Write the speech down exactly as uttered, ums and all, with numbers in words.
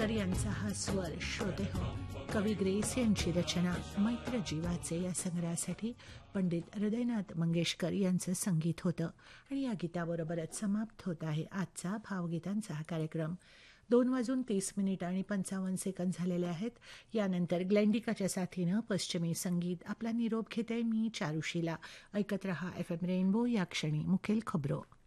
मंगेशकर यांचा हा स्वर श्रोते हो. कवी ग्रेस यांची रचना मैत्र जीवाचे या संग्रहासाठी पंडित हृदयनाथ मंगेशकर यांचं संगीत होतं. आणि या गीताबरोबरच समाप्त होत आहे आजचा भावगीतांचा हा कार्यक्रम. दोन वाजून तीस मिनिट आणि पंचावन्न सेकंद झालेले आहेत. यानंतर ग्लेंडिकाच्या साथीनं पश्चिमी संगीत आपला निरोप घेते. मी चारुशीला. ऐकत रहा एफ एम रेनबो. या क्षणी मुखेल खबरो.